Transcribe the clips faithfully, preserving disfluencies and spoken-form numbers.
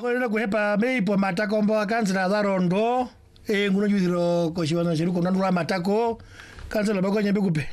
Kwenda kuhepa meipo matako mbo kansela dharondo e nguno judiro ko shiwana shiru ko nandura matako kansela bako nyembe kupe.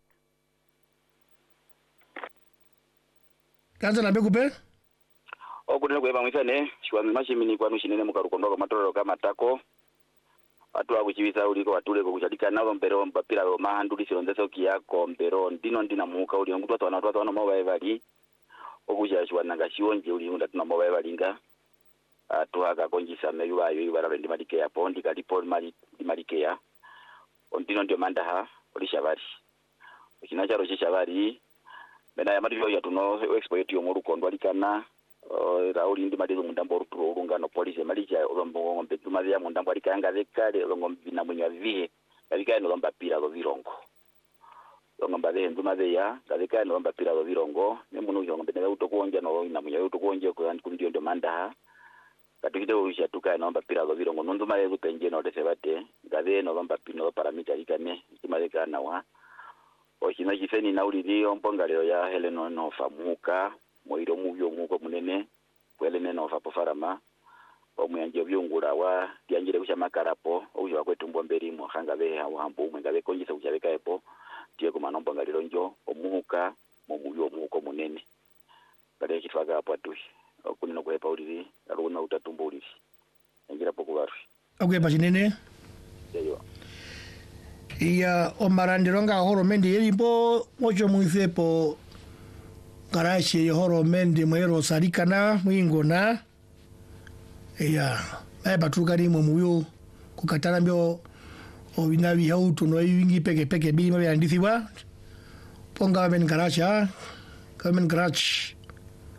Kansela be kupe? Okudena kuhepa mwisane shiwana mashimini kwa nushinene mukarukondo matoro kama matako. Watu wa kuchibisa uliko watule ko kuchadika nazo mbero mpapira lo mahanduli silondeso kiyako mbero ndino ndina muka uli ngutwa twana twana twana mawa evali okuja shiwana ngashionje uli ngunda tuna mawa evalinga atuhaga konjisa meyuwa yo yubara ndi malike ya pondi kalipo mali malike ya ondino ndio mandaha olishabari ukinacharo chishabari bena ya madiyo ya tuno export yo muruko ndwalikana rauli ndi madizo mundambo ruturo urungano police malija olombo ngombe tumazi ya mundambo alikanga zekale olombo bina munywa vihe kalikaye nolomba pira lo virongo olomba de ndumaze ya kalikaye nolomba pira lo virongo nemunu yo ngombe na utokuonja no ina munywa utokuonja ko kundio ndio mandaha katukide ulisha tuka naomba pira lo virongo nunduma yezu penje no desebate gade no lomba pino paramita ikane kimaleka nawa oshina jifeni na ulili omponga leo ya heleno no famuka moiro muvyo muko munene kwelene no fapo farama omuyanje byungura wa tianjire kusha makarapo oyo akwetumbo mberi mo hanga be hambo umwe ngabe konjisa kuchabeka epo tie kuma nomponga lero njo omuka mo muvyo muko munene kale kitwaga hapo atushi okunino kuhepa ulili aluna utatumbo ulili engira poko baru akwepa chinene yeyo iya omarandironga horo mendi yelipo mocho muisepo garashi horo mendi mwero sarikana mwingona iya ai batukari mo muyo kukatana mbyo obinabi hautu no yingi peke peke bi mabe andithiwa ponga men garasha kamen garach